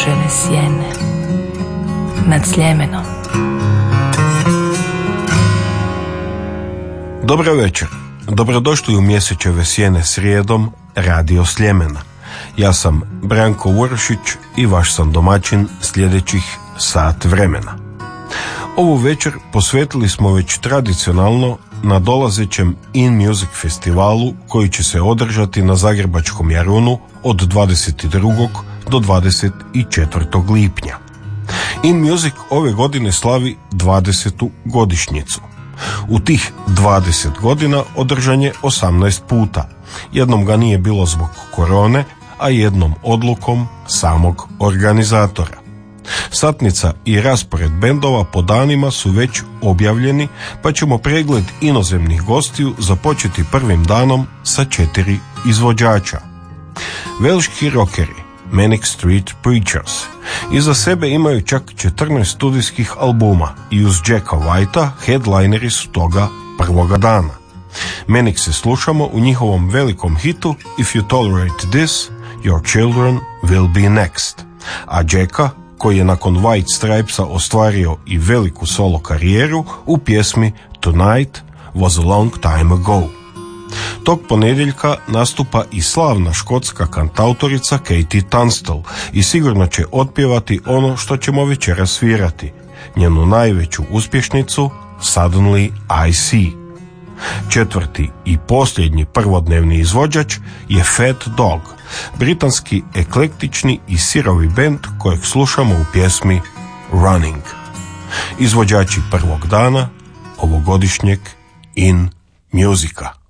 crvene sjene nad Sljemenom. Dobro večer. Dobrodošli u Mjesečeve sjene srijedom Radio Sljemena. Ja sam Branko Urošić i vaš sam domaćin sljedećih sat vremena. Ovu večer posvetili smo već tradicionalno nadolazećem In Music festivalu koji će se održati na zagrebačkom Jarunu od 22. do 24. lipnja. In Music ove godine slavi 20. godišnjicu. U tih 20 godina održan je 18 puta. Jednom ga nije bilo zbog korone, a jednom odlukom samog organizatora. Satnica i raspored bendova po danima su već objavljeni, pa ćemo pregled inozemnih gostiju započeti prvim danom sa 4 izvođača. Velški rockeri Manic Street Preachers iza sebe imaju čak 14 studijskih albuma i uz Jacka Whitea headlineri su toga prvoga dana. Manic se slušamo u njihovom velikom hitu If You Tolerate This, Your Children Will Be Next, a Jacka, koji je nakon White Stripesa ostvario i veliku solo karijeru, u pjesmi Tonight Was a Long Time Ago. Tog ponedjeljka nastupa i slavna škotska kantautorica Katie Tunstall i sigurno će otpjevati ono što ćemo večeras svirati, njenu najveću uspješnicu Suddenly I See. Četvrti i posljednji prvodnevni izvođač je Fat Dog, britanski eklektični i sirovi bend kojeg slušamo u pjesmi Running. Izvođači prvog dana ovogodišnjeg In Musica.